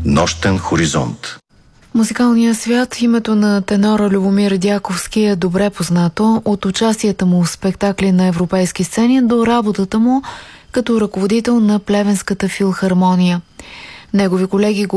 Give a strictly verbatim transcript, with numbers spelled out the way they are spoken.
Нощен хоризонт. В музикалния свят името на тенора Любомир Дяковски е добре познато от участията му в спектакли на европейски сцени до работата му като ръководител на Плевенската филхармония. Негови колеги го